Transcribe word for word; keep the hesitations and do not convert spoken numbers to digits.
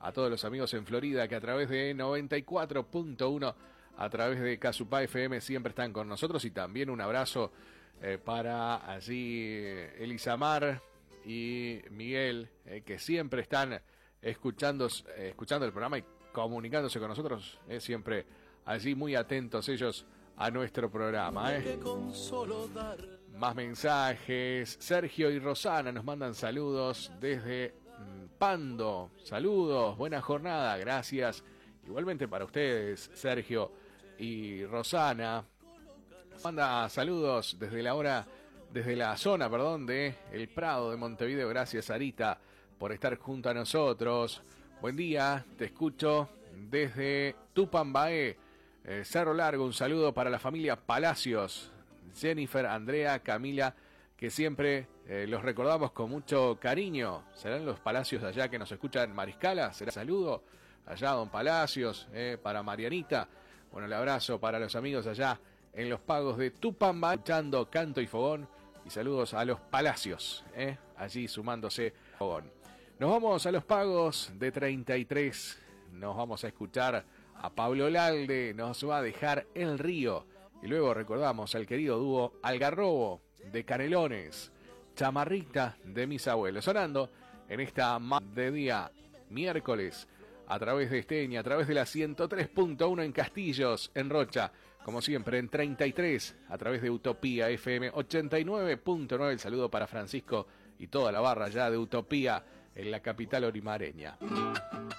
a todos los amigos en Florida que a través de noventa y cuatro punto uno, a través de Casupá F M siempre están con nosotros, y también un abrazo eh, para allí eh, Elisamar y Miguel, eh, que siempre están escuchando, eh, escuchando el programa y comunicándose con nosotros, eh, siempre allí muy atentos ellos a nuestro programa. Eh. Más mensajes. Sergio y Rosana nos mandan saludos desde mm, Pando. Saludos, buena jornada, gracias. Igualmente para ustedes, Sergio y Rosana. Manda saludos desde la hora, desde la zona, perdón, de El Prado de Montevideo. Gracias, Sarita, por estar junto a nosotros. Buen día, te escucho desde Tupambaé, eh, Cerro Largo. Un saludo para la familia Palacios, Jennifer, Andrea, Camila, que siempre eh, los recordamos con mucho cariño. ¿Serán los Palacios de allá que nos escuchan en Mariscala? ¿Será saludo allá, don Palacios? Eh, para Marianita, bueno, el abrazo para los amigos allá en los pagos de Tupambaé, escuchando Canto y Fogón, y saludos a los Palacios, eh, allí sumándose Fogón. Nos vamos a los pagos de treinta y tres, nos vamos a escuchar a Pablo Lalde, nos va a dejar El Río, y luego recordamos al querido dúo Algarrobo de Canelones, Chamarrita de mis abuelos, sonando en esta de día miércoles a través de Esteña, a través de la ciento tres punto uno en Castillos, en Rocha, como siempre en treinta y tres, a través de Utopía F M ochenta y nueve punto nueve. El saludo para Francisco y toda la barra ya de Utopía en la capital orimareña.